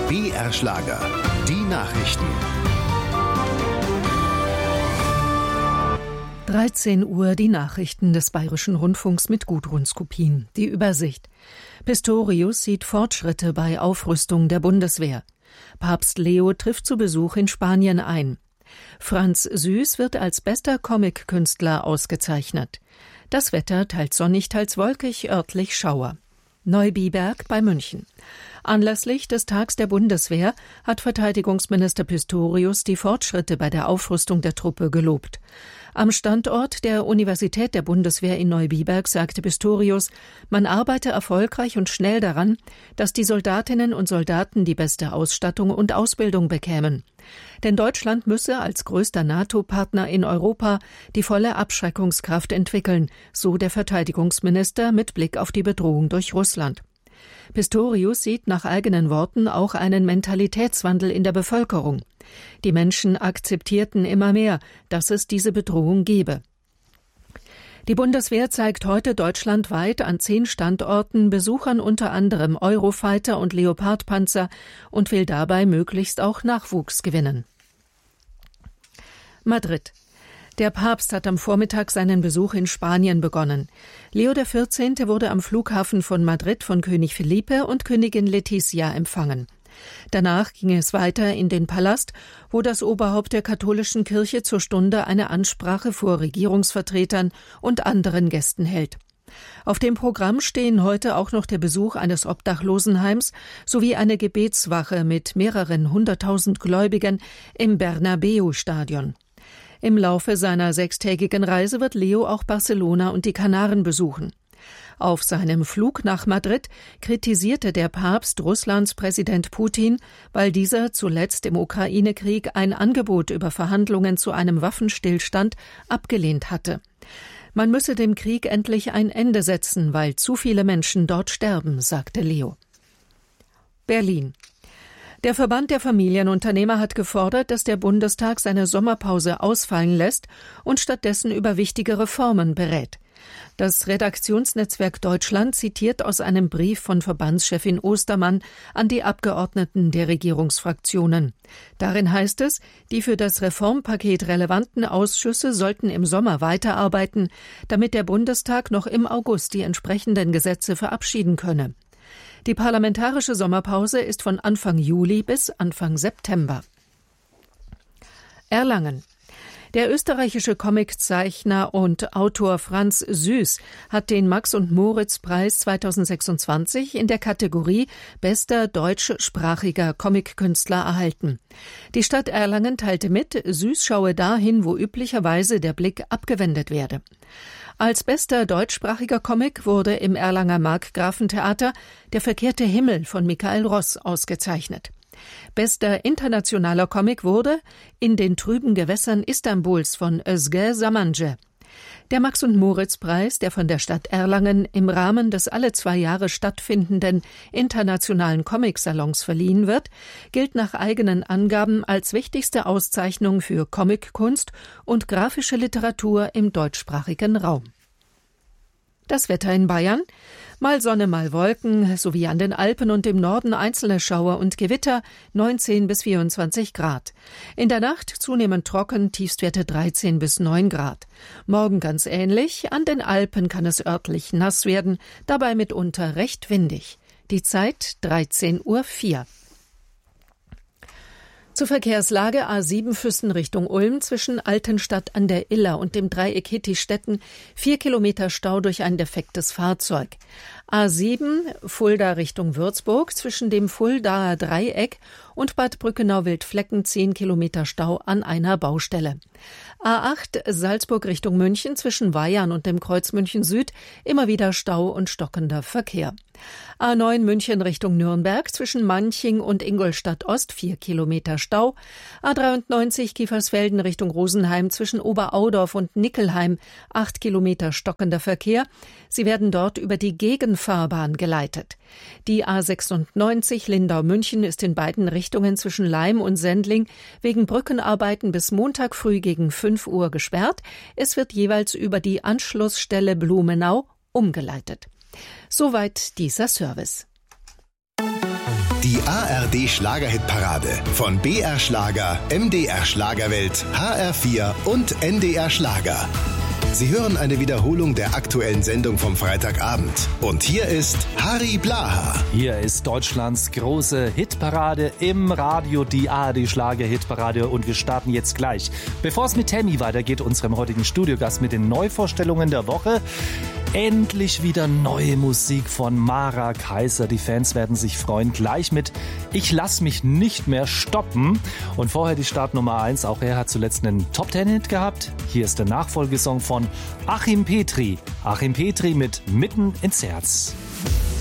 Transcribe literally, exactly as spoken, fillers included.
B R-Schlager, die Nachrichten. dreizehn Uhr, die Nachrichten des Bayerischen Rundfunks mit Gudrun Skopin. Die Übersicht. Pistorius sieht Fortschritte bei Aufrüstung der Bundeswehr. Papst Leo trifft zu Besuch in Spanien ein. Franz Süß wird als bester Comic-Künstler ausgezeichnet. Das Wetter teils sonnig, teils wolkig, örtlich Schauer. Neubiberg bei München. Anlässlich des Tags der Bundeswehr hat Verteidigungsminister Pistorius die Fortschritte bei der Aufrüstung der Truppe gelobt. Am Standort der Universität der Bundeswehr in Neubiberg sagte Pistorius, man arbeite erfolgreich und schnell daran, dass die Soldatinnen und Soldaten die beste Ausstattung und Ausbildung bekämen. Denn Deutschland müsse als größter NATO-Partner in Europa die volle Abschreckungskraft entwickeln, so der Verteidigungsminister mit Blick auf die Bedrohung durch Russland. Pistorius sieht nach eigenen Worten auch einen Mentalitätswandel in der Bevölkerung. Die Menschen akzeptierten immer mehr, dass es diese Bedrohung gebe. Die Bundeswehr zeigt heute deutschlandweit an zehn Standorten Besuchern unter anderem Eurofighter und Leopardpanzer und will dabei möglichst auch Nachwuchs gewinnen. Madrid. Der Papst hat am Vormittag seinen Besuch in Spanien begonnen. Leo der vierzehnte wurde am Flughafen von Madrid von König Felipe und Königin Letizia empfangen. Danach ging es weiter in den Palast, wo das Oberhaupt der katholischen Kirche zur Stunde eine Ansprache vor Regierungsvertretern und anderen Gästen hält. Auf dem Programm stehen heute auch noch der Besuch eines Obdachlosenheims sowie eine Gebetswache mit mehreren hunderttausend Gläubigen im Bernabeu-Stadion. Im Laufe seiner sechstägigen Reise wird Leo auch Barcelona und die Kanaren besuchen. Auf seinem Flug nach Madrid kritisierte der Papst Russlands Präsident Putin, weil dieser zuletzt im Ukraine-Krieg ein Angebot über Verhandlungen zu einem Waffenstillstand abgelehnt hatte. Man müsse dem Krieg endlich ein Ende setzen, weil zu viele Menschen dort sterben, sagte Leo. Berlin. Der Verband der Familienunternehmer hat gefordert, dass der Bundestag seine Sommerpause ausfallen lässt und stattdessen über wichtige Reformen berät. Das Redaktionsnetzwerk Deutschland zitiert aus einem Brief von Verbandschefin Ostermann an die Abgeordneten der Regierungsfraktionen. Darin heißt es, die für das Reformpaket relevanten Ausschüsse sollten im Sommer weiterarbeiten, damit der Bundestag noch im August die entsprechenden Gesetze verabschieden könne. Die parlamentarische Sommerpause ist von Anfang Juli bis Anfang September. Erlangen. Der österreichische Comiczeichner und Autor Franz Süß hat den Max-und-Moritz-Preis zweitausendsechsundzwanzig in der Kategorie Bester deutschsprachiger Comic-Künstler erhalten. Die Stadt Erlangen teilte mit, Süß schaue dahin, wo üblicherweise der Blick abgewendet werde. Als bester deutschsprachiger Comic wurde im Erlanger Markgrafentheater Der verkehrte Himmel von Michael Ross ausgezeichnet. Bester internationaler Comic wurde In den trüben Gewässern Istanbuls von Özge Samanje. Der Max-und-Moritz-Preis, der von der Stadt Erlangen im Rahmen des alle zwei Jahre stattfindenden internationalen Comic-Salons verliehen wird, gilt nach eigenen Angaben als wichtigste Auszeichnung für Comickunst und grafische Literatur im deutschsprachigen Raum. Das Wetter in Bayern: mal Sonne, mal Wolken, sowie an den Alpen und im Norden einzelne Schauer und Gewitter, neunzehn bis vierundzwanzig Grad. In der Nacht zunehmend trocken, Tiefstwerte dreizehn bis neun Grad. Morgen ganz ähnlich, an den Alpen kann es örtlich nass werden, dabei mitunter recht windig. Die Zeit dreizehn Uhr vier. Zur Verkehrslage: A sieben Füssen Richtung Ulm zwischen Altenstadt an der Iller und dem Dreieck Hittistetten, vier Kilometer Stau durch ein defektes Fahrzeug. A sieben Fulda Richtung Würzburg zwischen dem Fuldaer Dreieck und Bad Brückenau-Wildflecken zehn Kilometer Stau an einer Baustelle. A acht Salzburg Richtung München zwischen Weyarn und dem Kreuz München Süd immer wieder Stau und stockender Verkehr. A neun München Richtung Nürnberg zwischen Manching und Ingolstadt Ost vier Kilometer Stau. A dreiundneunzig Kiefersfelden Richtung Rosenheim zwischen Oberaudorf und Nickelheim acht Kilometer stockender Verkehr. Sie werden dort über die Gegenfahrbahn geleitet. Die A sechsundneunzig Lindau-München ist in beiden Richtungen zwischen Laim und Sendling wegen Brückenarbeiten bis Montag früh gegen fünf Uhr gesperrt. Es wird jeweils über die Anschlussstelle Blumenau umgeleitet. Soweit dieser Service. Die A R D Schlagerhitparade von B R Schlager, M D R Schlagerwelt, H R vier und N D R Schlager. Sie hören eine Wiederholung der aktuellen Sendung vom Freitagabend. Und hier ist Harry Blaha. Hier ist Deutschlands große Hitparade im Radio, die A R D Schlager-Hitparade. Und wir starten jetzt gleich. Bevor es mit Tammy weitergeht, unserem heutigen Studiogast mit den Neuvorstellungen der Woche, endlich wieder neue Musik von Mara Kaiser. Die Fans werden sich freuen. Gleich mit Ich lass mich nicht mehr stoppen. Und vorher die Startnummer eins. Auch er hat zuletzt einen Top-Ten-Hit gehabt. Hier ist der Nachfolgesong von Achim Petri. Achim Petri mit Mitten ins Herz.